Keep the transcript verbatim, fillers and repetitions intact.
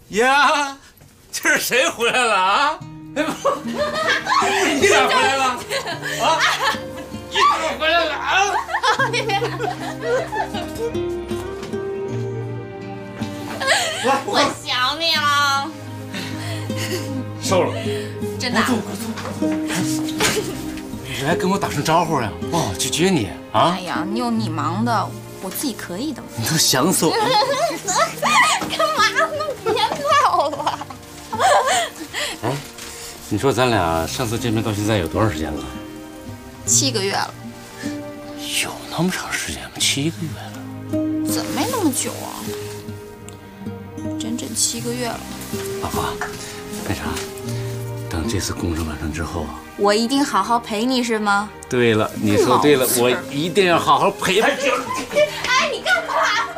呀，这是谁回来了啊？你咋回来了？啊？你怎么回来了啊？ 我想你了。 瘦了， 真的？ 你还跟我打声招呼呀？哦，拒绝你啊？ 哎呀，你有你忙的，我自己可以的。 你都想死我了！ 干嘛呢？别闹了。 哎，你说咱俩上次见面到现在有多长时间了？ 七个月了。 有那么长时间吗？七个月了？ 怎么没那么久啊？整整七个月了。 老婆，那啥，等这次工程完成之后啊， 我一定好好陪你，是吗？ 对了，你说对了，我一定要好好陪陪。 哎，你干嘛？